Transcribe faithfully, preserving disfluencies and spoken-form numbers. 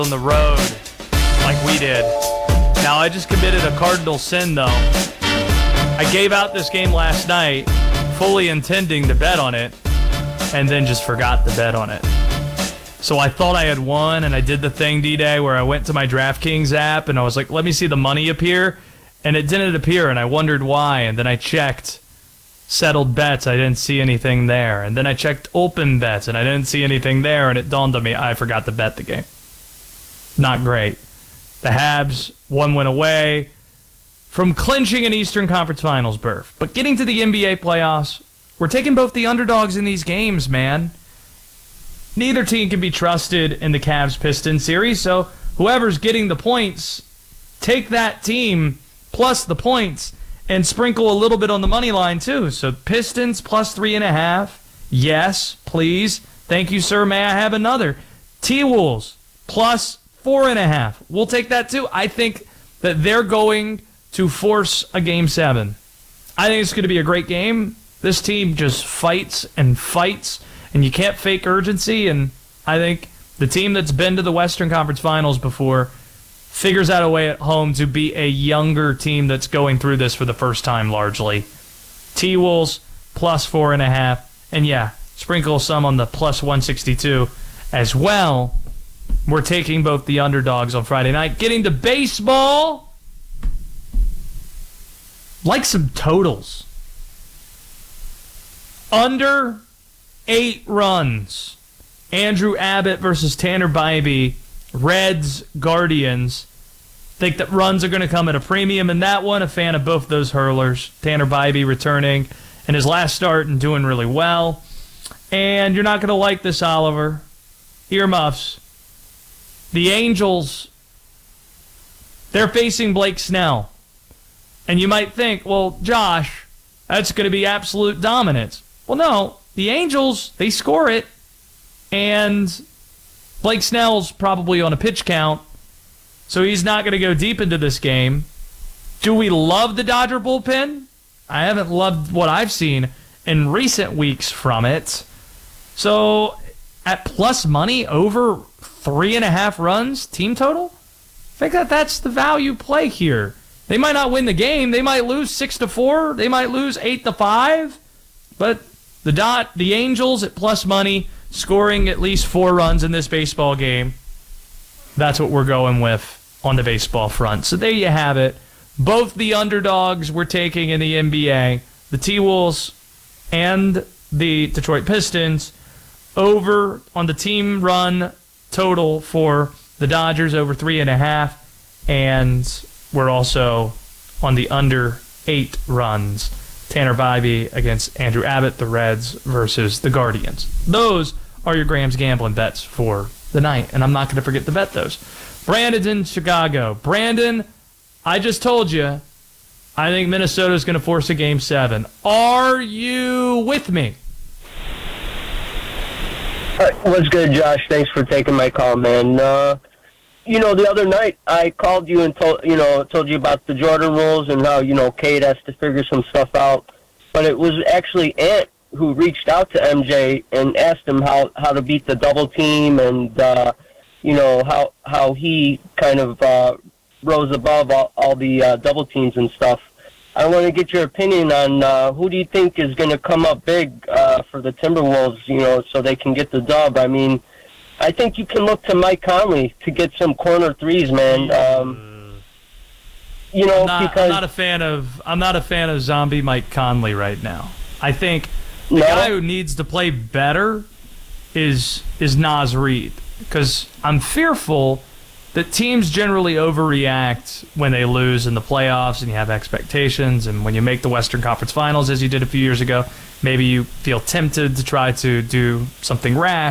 on the road like we did. Now, I just committed a cardinal sin, though. I gave out this game last night, fully intending to bet on it, and then just forgot to bet on it. So I thought I had won, and I did the thing, D-Day, where I went to my DraftKings app, and I was like, let me see the money appear, and it didn't appear, and I wondered why, and then I checked settled bets. I didn't see anything there. And then I checked open bets, and I didn't see anything there, and it dawned on me I forgot to bet the game. Not great. The Habs, one win away from clinching an Eastern Conference Finals berth. But getting to the N B A playoffs, we're taking both the underdogs in these games, man. Neither team can be trusted in the Cavs-Pistons series, so whoever's getting the points, take that team plus the points and sprinkle a little bit on the money line, too. So Pistons plus three and a half. Yes, please. Thank you, sir. May I have another? T-Wolves plus four and a half. We'll take that, too. I think that they're going to force a game seven. I think it's going to be a great game. This team just fights and fights, and you can't fake urgency. And I think the team that's been to the Western Conference Finals before figures out a way at home to be a younger team that's going through this for the first time largely. T-Wolves plus four and a half. And yeah, sprinkle some on the plus one sixty-two as well. We're taking both the underdogs on Friday night. Getting to baseball. Like some totals. Under eight runs. Andrew Abbott versus Tanner Bybee. Reds, Guardians. Think that runs are going to come at a premium in that one. A fan of both those hurlers. Tanner Bybee returning in his last start and doing really well. And you're not going to like this, Oliver. Earmuffs. The Angels, they're facing Blake Snell. And you might think, well, Josh, that's going to be absolute dominance. Well, no. The Angels, they score it. And Blake Snell's probably on a pitch count, so he's not going to go deep into this game. Do we love the Dodger bullpen? I haven't loved what I've seen in recent weeks from it. So at plus money over three and a half runs team total, I think that that's the value play here. They might not win the game. They might lose six to four. They might lose eight to five. But the dot, the Angels at plus money, scoring at least four runs in this baseball game. That's what we're going with on the baseball front. So there you have it. Both the underdogs we're taking in the N B A, the T-Wolves and the Detroit Pistons, over on the team run total for the Dodgers, over three and a half. And we're also on the under eight runs. Tanner Bybee against Andrew Abbott, the Reds versus the Guardians. Those are your Grams gambling bets for the night, and I'm not going to forget to bet those. Brandon's in Chicago. Brandon, I just told you, I think Minnesota's going to force a game seven. Are you with me? All right, what's good, Josh? Thanks for taking my call, man. Uh, you know, the other night I called you and told you know told you about the Jordan rules and how you know Cade has to figure some stuff out. But it was actually Ant who reached out to M J and asked him how, how to beat the double team and uh, you know how how he kind of uh, rose above all, all the uh, double teams and stuff. I want to get your opinion on uh, who do you think is going to come up big uh, for the Timberwolves, you know, so they can get the dub. I mean, I think you can look to Mike Conley to get some corner threes, man. Um, you know, I'm not, because I'm not a fan of I'm not a fan of zombie Mike Conley right now. I think the no? guy who needs to play better is is Naz Reid, because I'm fearful that teams generally overreact when they lose in the playoffs and you have expectations, and when you make the Western Conference Finals, as you did a few years ago, maybe you feel tempted to try to do something rash.